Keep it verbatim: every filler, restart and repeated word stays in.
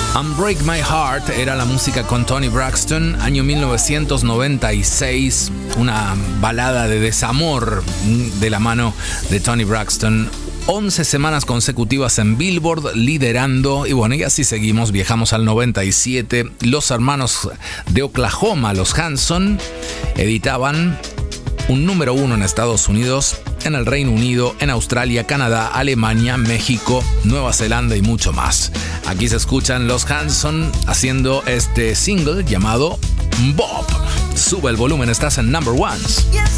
Unbreak My Heart era la música con Toni Braxton, año mil novecientos noventa y seis, una balada de desamor de la mano de Toni Braxton. once semanas consecutivas en Billboard, liderando, y bueno, y así seguimos, viajamos al noventa y siete. Los hermanos de Oklahoma, los Hanson, editaban un número uno en Estados Unidos, en el Reino Unido, en Australia, Canadá, Alemania, México, Nueva Zelanda y mucho más. Aquí se escuchan los Hanson haciendo este single llamado Bob. Sube el volumen, estás en Number Ones. Yes.